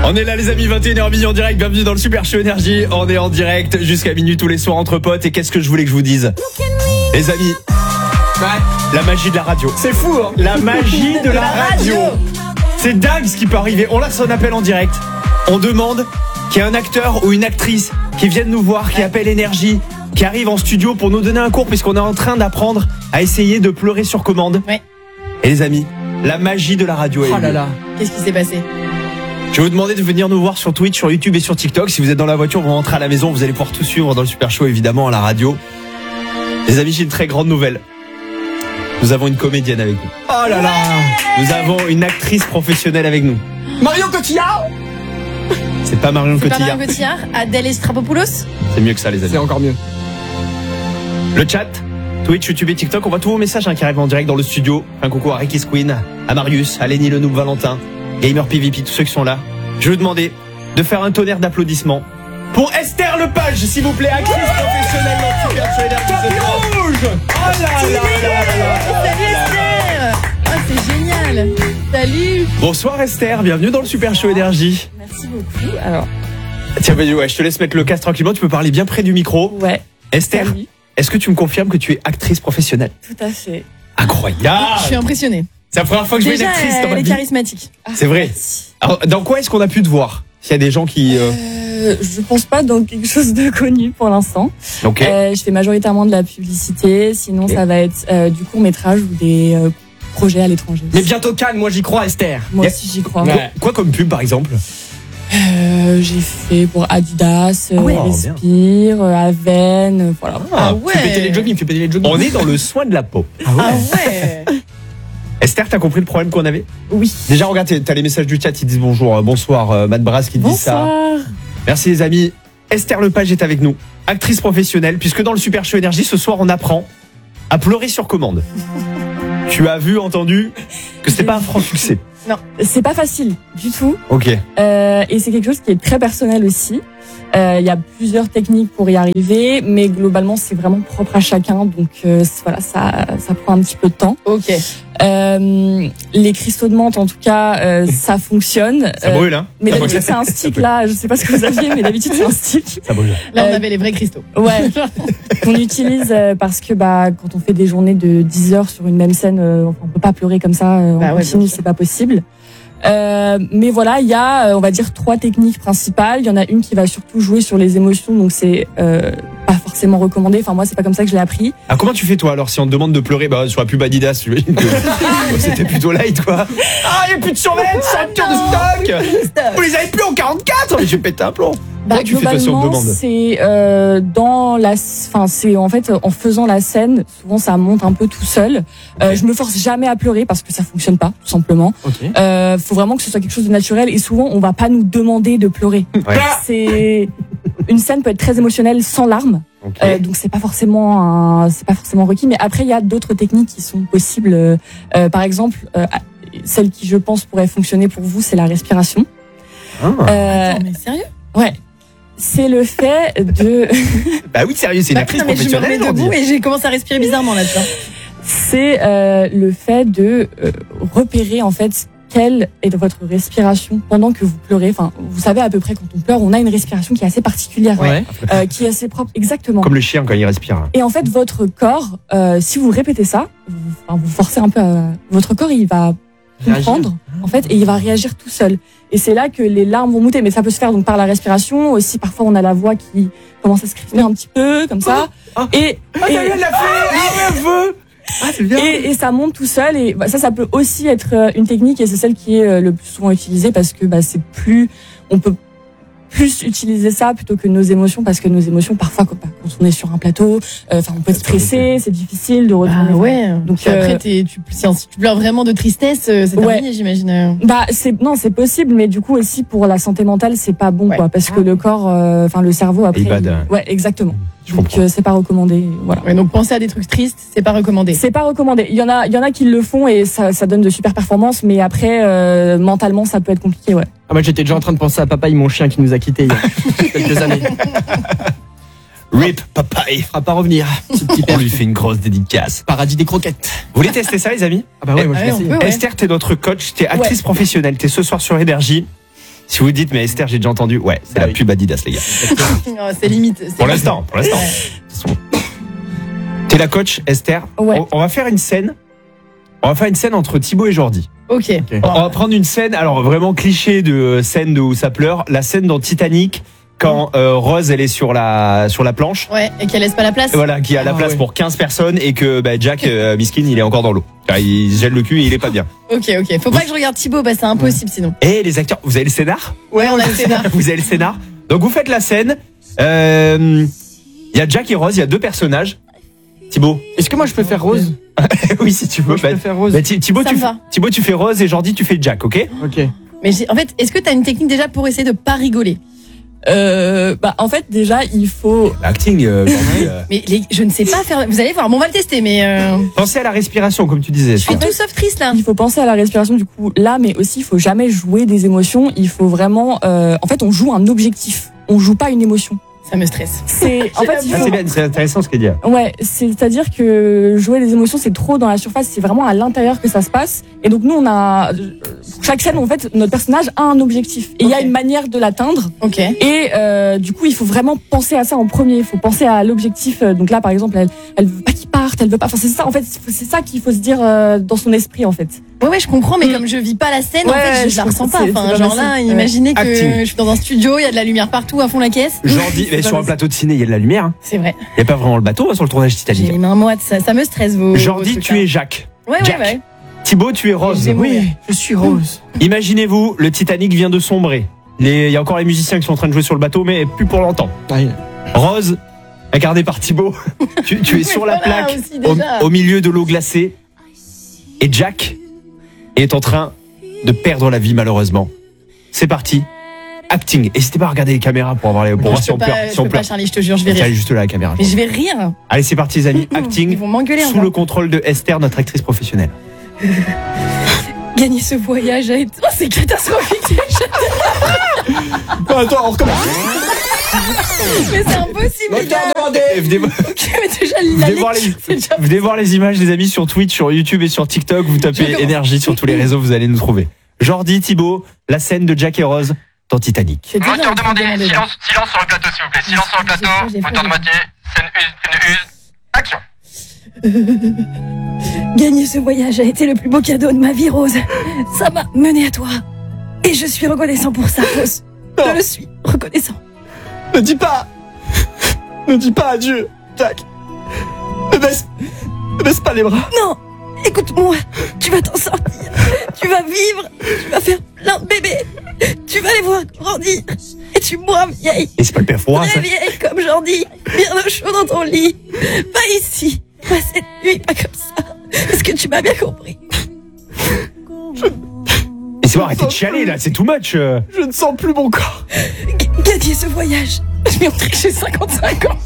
On est là les amis, 21h en direct, bienvenue dans le Super Show Énergie. On est en direct jusqu'à minuit tous les soirs entre potes. Et qu'est-ce que je voulais que je vous dise, les amis, la magie de la radio. C'est fou, hein. La magie de la radio. C'est dingue ce qui peut arriver. On lance son appel en direct. On demande qu'il y ait un acteur ou une actrice qui vienne nous voir, qui appelle Énergie, qui arrive en studio pour nous donner un cours, puisqu'on est en train d'apprendre à essayer de pleurer sur commande. Ouais. Et les amis, la magie de la radio. Oh là là. Qu'est-ce qui s'est passé? Je vais vous demander de venir nous voir sur Twitch, sur YouTube et sur TikTok. Si vous êtes dans la voiture, vous rentrez à la maison, vous allez pouvoir tout suivre dans le Super Show, évidemment, à la radio. Les amis, j'ai une très grande nouvelle. Nous avons une comédienne avec nous. Oh là là. Nous avons une actrice professionnelle avec nous. Marion Cotillard. C'est pas Marion C'est pas Cotillard. Marion Cotillard, Adèle Estrapopoulos. C'est mieux que ça, les amis. C'est encore mieux. Le chat, Twitch, YouTube et TikTok, on voit tous vos messages qui arrivent en direct dans le studio. Un coucou à Ricky's Queen, à Marius, à Lenny le Noob Valentin, Gamer PVP, tous ceux qui sont là. Je vais vous demander de faire un tonnerre d'applaudissements pour Esther Lepage, s'il vous plaît, actrice professionnelle dans le Super Show Énergie. Rouge. Oh là là là. Salut Esther. Oh, c'est génial. Salut. Bonsoir Esther, bienvenue dans le Super Show Énergie. Merci beaucoup. Alors, Tiens, ouais, je te laisse mettre le casque tranquillement, tu peux parler bien près du micro. ouais, Esther, salut. est-ce que tu me confirmes que tu es actrice professionnelle? Tout à fait. Incroyable. Je suis impressionnée. C'est la première fois que je vois une Déjà, actrice dans ma elle est vie. charismatique. C'est vrai. Alors, dans quoi est-ce qu'on a pu te voir? S'il y a des gens qui... Je pense pas dans quelque chose de connu pour l'instant. Ok. Je fais majoritairement de la publicité, sinon Ok. ça va être du court-métrage ou des projets à l'étranger. Mais bientôt Cannes, moi j'y crois, Esther. Moi Yeah. aussi j'y crois. Ouais. Quoi comme pub par exemple? J'ai fait pour Adidas, Ah ouais, Respire, Aven, voilà. Ah ouais. Il fait péter les jogging, il fait péter les jogging. On est dans le soin de la peau. Ah Ah ouais. Esther, t'as compris le problème qu'on avait? Oui. Déjà, regarde, t'as les messages du chat, ils disent bonjour, bonsoir, Matt Brass qui dit ça. Bonsoir. Merci les amis. Esther Lepage est avec nous, actrice professionnelle, puisque dans le Super Show Énergie, ce soir, on apprend à pleurer sur commande. Tu as vu, entendu que c'était pas un franc succès. C'est pas facile du tout. Ok. Et c'est quelque chose qui est très personnel aussi. Il y a plusieurs techniques pour y arriver, mais globalement c'est vraiment propre à chacun. Donc voilà, ça prend un petit peu de temps. Ok. Les cristaux de menthe, en tout cas, ça fonctionne. Ça brûle, hein? Mais Ça d'habitude brûle. c'est un stick là. Je sais pas ce que vous aviez, mais d'habitude c'est un stick. Ça brûle. Là, on avait les vrais cristaux. Ouais. Qu'on utilise parce que quand on fait des journées de 10 heures sur une même scène, on peut pas pleurer comme ça en Bah ouais, continu, bien sûr. c'est pas possible. Mais voilà, il y a, on va dire, 3 techniques principales. Il y en a une qui va surtout jouer sur les émotions, donc c'est pas forcément recommandé. Enfin moi, c'est pas comme ça que je l'ai appris. Ah, comment tu fais toi alors si on te demande de pleurer sur la pub Adidas, j'imagine que c'était plutôt light quoi. Ah, il n'y a plus de survêtements, ceinture de stock. Vous les avez plus en 44, mais je vais péter un plomb. Comment tu fais toi si on te Globalement, demande? c'est c'est en fait en faisant la scène, souvent ça monte un peu tout seul. Je me force jamais à pleurer parce que ça fonctionne pas, tout simplement. Ok. Faut vraiment que ce soit quelque chose de naturel et souvent on va pas nous demander de pleurer. Ouais. C'est une scène peut être très émotionnelle sans larmes. Ok. Donc c'est pas forcément requis, mais après il y a d'autres techniques qui sont possibles. Par exemple, celle qui je pense pourrait fonctionner pour vous, c'est la respiration. Ah. Attends, mais sérieux? Ouais, c'est le fait de, Bah oui, sérieux, c'est une actrice non, mais je me remets professionnelle. on debout dit. et j'ai commencé à respirer bizarrement là, tu vois. c'est le fait de repérer en fait quelle est votre respiration pendant que vous pleurez. Enfin, vous savez à peu près quand on pleure, on a une respiration qui est assez particulière, Ouais. qui est assez propre, exactement. Comme le chien quand il respire. Et en fait, votre corps, si vous répétez ça, vous forcez un peu, votre corps, il va comprendre, en fait, et il va réagir tout seul. Et c'est là que les larmes vont monter. Mais ça peut se faire donc par la respiration. Aussi, parfois, on a la voix qui commence à se crisper un petit peu, comme ça. Et Elle l'a fait. Ah, elle veut. Ah, c'est bien. et ça monte tout seul. Et ça peut aussi être une technique. Et c'est celle qui est le plus souvent utilisée parce que c'est plus, on peut plus utiliser ça plutôt que nos émotions, parce que nos émotions, parfois, quand on est sur un plateau, on peut être stressé, c'est difficile de retourner. Ah ouais. Donc, Donc après, si tu pleures vraiment de tristesse, c'est terminé, j'imagine. C'est possible, mais du coup aussi pour la santé mentale, c'est pas bon, Ouais. quoi, parce que le corps, le cerveau après. Il bade. Ouais, exactement. Je Donc comprends. c'est pas recommandé, voilà. Ouais, donc penser à des trucs tristes, c'est pas recommandé. C'est pas recommandé. Il y en a qui le font et ça donne de super performances, mais après mentalement ça peut être compliqué, ouais. Ah, moi j'étais déjà en train de penser à Papaye, mon chien qui nous a quittés il y a quelques années. Rip, papa, il fera pas revenir. Ce petit On père. lui fait une grosse dédicace. Paradis des croquettes. Vous voulez tester ça, les amis? Ah bah ouais, moi je Ah vais ouais, on essayer. peut, ouais. Esther, t'es notre coach, t'es actrice Ouais. professionnelle, t'es ce soir sur Énergie. Si vous dites, mais Esther, j'ai déjà entendu. Ouais, c'est la pub Adidas, les gars. Oh, c'est limite. Pour l'instant. Ouais. T'es la coach, Esther. Ouais. On va faire une scène. On va faire une scène entre Thibaut et Jordi. Ok. On va prendre une scène, alors vraiment cliché de scène où ça pleure. La scène dans Titanic, quand Rose, elle est sur la planche. Ouais, et qu'elle laisse pas la place. Voilà, qui a la place pour 15 personnes et que Jack, miskin, il est encore dans l'eau. Il gèle le cul et il est pas bien. Ok. Faut pas que je regarde Thibaut, c'est impossible sinon. Et les acteurs, vous avez le scénar? Ouais, on a le scénar. Vous avez le scénar. Donc vous faites la scène. Il y a Jack et Rose, il y a deux personnages. Thibaut. Est-ce que moi je peux faire Rose? Oui, si tu veux. Moi, je peux faire Rose. Thibaut, Ça me va. Thibaut, tu fais Rose et Jordi, tu fais Jack, ok? Ok. Mais en fait, est-ce que t'as une technique déjà pour essayer de pas rigoler? En fait, déjà, il faut. Acting, Jordi. Mais je ne sais pas faire. Vous allez voir, bon, on va le tester, mais Pensez à la respiration, comme tu disais. je suis tout sauf triste là. Il faut penser à la respiration du coup là, mais aussi il faut jamais jouer des émotions. Il faut vraiment. En fait, on joue un objectif. On joue pas une émotion. Ça me stresse. C'est en fait. Ah, c'est bien, c'est intéressant ce qu'elle dit. Ouais, c'est-à-dire que jouer les émotions, c'est trop dans la surface, c'est vraiment à l'intérieur que ça se passe. Et donc nous, on a pour chaque scène, en fait, notre personnage a un objectif et il y a une manière de l'atteindre. Ok. Et du coup, il faut vraiment penser à ça en premier. Il faut penser à l'objectif. Donc là, par exemple, elle veut pas qu'il parte, elle veut pas. Enfin, c'est ça. En fait, c'est ça qu'il faut se dire dans son esprit, en fait. Ouais, je comprends, mais comme je vis pas la scène, en fait, je la ressens pas. c'est Enfin, pas genre facile. là, imaginez que Acting. je suis dans un studio, il y a de la lumière partout, à fond la caisse. Jordi, mais sur un plateau de ciné, il y a de la lumière. Hein. C'est vrai. Il y a pas vraiment le bateau sur le tournage J'ai Titanic. les mains moites, ça me stresse vos. Jordi, vos tu trucs, es là. Jacques. Ouais, Jack. ouais. Thibaut, tu es Rose. Et Gémeaux. Oui, je suis Rose. Imaginez-vous, le Titanic vient de sombrer. Il y a encore les musiciens qui sont en train de jouer sur le bateau, mais plus pour longtemps. Aïe. Rose, incarnée par Thibaut, tu es sur la voilà, plaque, aussi, déjà. au milieu de l'eau glacée. Et Jack est en train de perdre la vie, malheureusement. C'est parti. Acting. N'hésitez pas à regarder les caméras pour voir si on pleure. Je Si peux on pas, pleure. Charlie, je te jure, je vais Allez, rire. juste là, la caméra. Mais je vais rire. Allez, c'est parti, les amis. Ils Acting. vont m'engueuler Sous encore. le contrôle de Esther, notre actrice professionnelle. Gagner ce voyage a été. Oh, c'est catastrophique. Attends, on recommence. Mais c'est impossible, les gars. Venez, Ok, mais déjà, la lecture, c'est déjà. venez voir les images, les amis, sur Twitch, sur YouTube et sur TikTok. Vous Je tapez commence. énergie sur tous les réseaux, vous allez nous trouver. Jordi, Thibaut, la scène de Jack et Rose dans Titanic. C'est déjà Moteur un truc demandé, déjà. silence sur le plateau s'il vous plaît, silence sur le plateau, J'ai moteur de peur. moitié, scène 1, action. Gagner ce voyage a été le plus beau cadeau de ma vie, Rose. Ça m'a mené à toi. Et je suis reconnaissant pour ça, Rose. Je le suis reconnaissant. Ne dis pas. Ne dis pas adieu, Jack. Ne baisse pas les bras. Non, écoute-moi. Tu vas t'en sortir. Tu vas vivre. Tu vas faire plein de bébés. Tu vas les voir grandir. Et tu mourras vieille. Et c'est pas le père Fouras, ça. Très vieille comme Jordi. Bien au chaud dans ton lit. Pas ici. Pas cette nuit. Pas comme ça. Est-ce que tu m'as bien compris? Et c'est bon, arrêtez de chialer là, c'est too much. Je ne sens plus mon corps. Gagner ce voyage. Je m'y entrer que j'ai 55 ans.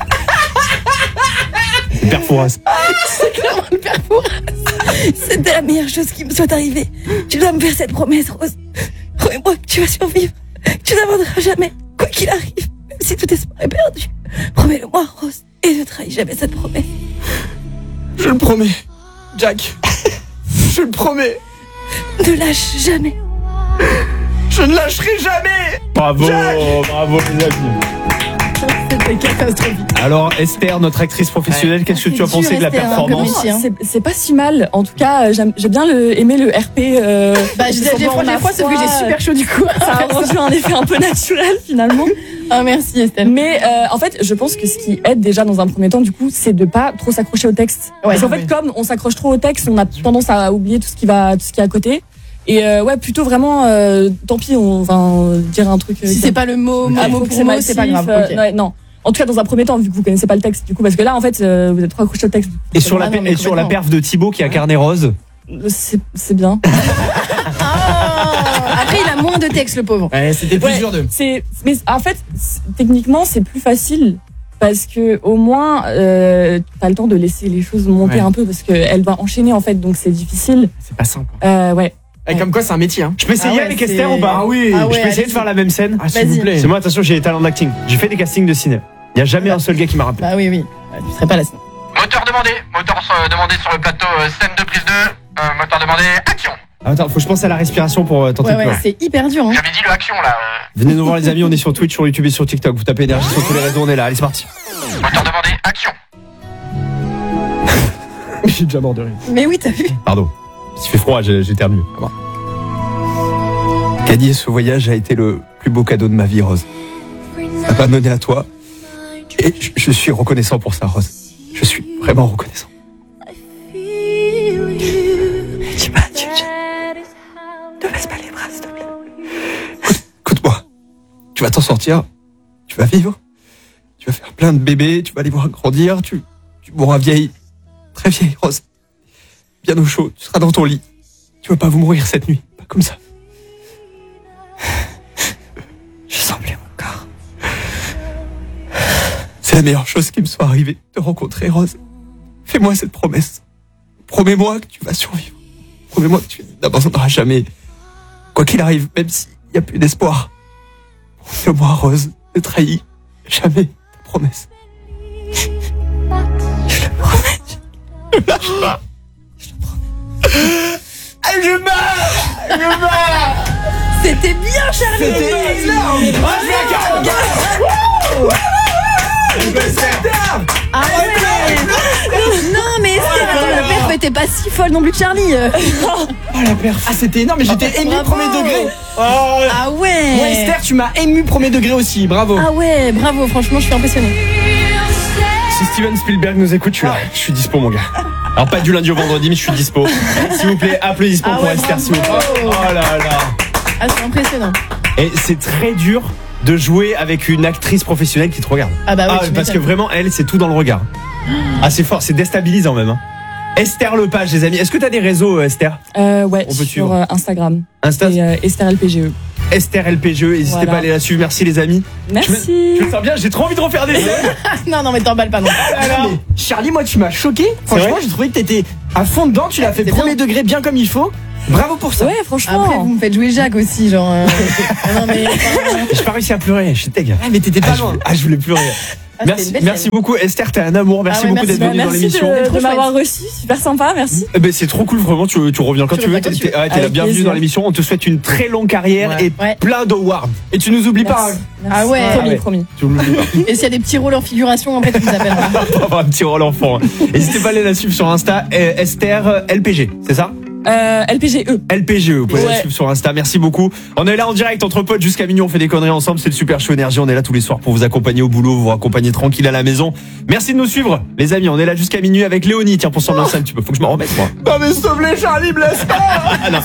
Le père Fouras. C'est clairement le père Fouras. C'était la meilleure chose qui me soit arrivée. Tu dois me faire cette promesse, Rose. Promets-moi que tu vas survivre. Que tu n'abandonneras jamais, quoi qu'il arrive, même si tout espoir est perdu. Promets-le-moi, Rose. Et ne trahis jamais cette promesse. Je le promets, Jack. Je le promets. Ne lâche jamais. Je ne lâcherai jamais. Bravo, Jack. bravo les amis. C'était catastrophique. Alors Esther, notre actrice professionnelle, qu'est-ce que tu as C'est pensé dur, de la Esther, hein, performance comme métier. C'est pas si mal. En tout cas, j'ai bien aimé le RP. Bah, j'ai franchement fois, sauf que j'ai super chaud du coup. Ça a rendu un effet un peu naturel finalement. Ah, merci Estelle. Mais en fait, je pense que ce qui aide déjà dans un premier temps, du coup, c'est de pas trop s'accrocher au texte. Ouais, Parce qu'en fait, comme on s'accroche trop au texte, on a tendance à oublier tout ce qui est à côté. Et ouais, plutôt vraiment, tant pis, on va dire un truc. Si c'est pas le mot pour mot, approximatif, c'est pas grave. Ok. ouais, non. En tout cas, dans un premier temps, vu que vous connaissez pas le texte, du coup, parce que là, en fait, vous êtes trop accroché au texte. Et sur la Ah non, mais sur la complètement. perf de Thibaut qui a incarné Rose. C'est bien. Ah, après, il a moins de texte, le pauvre. Ouais, c'était plus Ouais, dur de. mais en fait, techniquement, c'est plus facile parce que au moins, t'as le temps de laisser les choses monter Ouais. un peu parce qu'elle va enchaîner en fait, donc c'est difficile. C'est pas simple. Ouais. Et comme quoi, c'est un métier. Hein. Je peux essayer Ah ouais, avec c'est- Esther ou pas? Ah oui. Ah ouais, Je peux essayer de allez-y. faire la même scène. Ah, s'il vous Vas-y. plaît. C'est moi, attention, j'ai des talents d'acting. J'ai fait des castings de ciné. Il n'y a jamais un seul gars qui m'a rappelé. Bah oui, oui. Tu serais pas là sinon. Moteur demandé sur le plateau, scène de prise 2, moteur demandé, action. Attends, faut que je pense à la respiration pour tenter de Ouais, pleurer. c'est hyper dur. Hein. J'avais dit le action là. Venez nous voir les amis, on est sur Twitch, sur YouTube et sur TikTok. Vous tapez énergie sur tous les réseaux, on est là. Allez, c'est parti. Auteur demandé, action. J'ai déjà mort de rire. Mais oui, t'as vu. Pardon. Il fait froid, j'ai éternué. Gagner ce voyage a été le plus beau cadeau de ma vie, Rose. Abandonné à toi. Et je suis reconnaissant pour ça, Rose. Je suis vraiment reconnaissant. Dis pas adieu, Jack. Ne baisse pas les bras, s'il te plaît. Écoute-moi. Tu vas t'en sortir. Tu vas vivre. Tu vas faire plein de bébés. Tu vas les voir grandir. Tu mourras vieille. Très vieille, Rose. Bien au chaud. Tu seras dans ton lit. Tu vas pas vous mourir cette nuit. Pas comme ça. Je sens plus mon corps. C'est la meilleure chose qui me soit arrivée de te rencontrer, Rose. Fais-moi cette promesse. Promets-moi que tu vas survivre. Promets-moi que tu n'abandonneras jamais. Quoi qu'il arrive, même s'il n'y a plus d'espoir. Promets-moi, Rose, ne trahis jamais ta promesse. Je le promets. Lâche pas. Ah, je meurs. C'était bien, Charlie. C'était énorme. Ah ouais. Non, mais Esther, attends, la perf était pas si folle non plus que Charlie. Oh la perf. Ah, c'était énorme, mais j'étais ému bravo. premier degré. Ah ouais. Moi, Esther, tu m'as ému premier degré aussi. Bravo. Ah ouais, bravo, franchement, je suis impressionnée. Si Steven Spielberg nous écoute, je suis dispo, mon gars. Alors, pas du lundi au vendredi, mais je suis dispo. S'il vous plaît, applaudissements Ah pour ouais, Esther, s'il vous plaît. bravo. Oh là là. Ah, c'est impressionnant. Et c'est très dur de jouer avec une actrice professionnelle qui te regarde. Ah bah oui, tu parce que m'étonnes. vraiment, elle, c'est tout dans le regard. Ah, c'est fort, c'est déstabilisant même. Hein. Esther Lepage, les amis. Est-ce que t'as des réseaux, Esther? Ouais, On peut sur suivre. Instagram. Insta, Et Esther LPGE. Esther LPGE. N'hésitez Voilà. pas à aller la suivre. Merci, les amis. Merci. Je me sens bien, j'ai trop envie de refaire des Non, non, mais t'emballes pas non. Alors, Mais Charlie, moi, tu m'as choqué. Franchement, vrai j'ai trouvé que t'étais à fond dedans. Tu l'as fait C'est premier bien. degré bien comme il faut. Bravo pour ça. Ouais, franchement. Après, vous me faites jouer Jacques aussi, genre. Non, mais. j'ai pas réussi à pleurer, je suis deg. Ah, mais t'étais pas loin. Je voulais pleurer. Ah, c'était une belle Merci scène. beaucoup Esther, t'es un amour. Merci Ah ouais, beaucoup merci. d'être venue dans Merci l'émission. Trop de chouette. m'avoir reçu. Super sympa, merci. Eh ben, c'est trop cool, vraiment. Tu reviens quand Tu tu veux. reviens quand tu veux. T'es la Avec bienvenue plaisir. dans l'émission. On te souhaite une très longue carrière Ouais. et Ouais. plein d'awards. Et tu nous oublies pas. Merci. Hein. Ah ouais. Promis, ouais. promis. Tu nous oublies pas. Et s'il y a des petits rôles en figuration, après, tu nous appelleras. Pour avoir un petit rôle enfant. N'hésitez pas à aller la suivre sur Insta. Esther LPG, c'est ça? LPGE. LPGE, vous pouvez la Ouais. suivre sur Insta. Merci beaucoup. On est là en direct entre potes jusqu'à minuit. On fait des conneries ensemble. C'est le Super Show Énergie. On est là tous les soirs pour vous accompagner au boulot, vous accompagner tranquille à la maison. Merci de nous suivre, les amis. On est là jusqu'à minuit avec Léonie. Tiens, pour s'ambiancer un petit peu. Faut que je m'en remette, moi. Non, mais s'il te plaît, Charlie, me laisse pas. Ah non,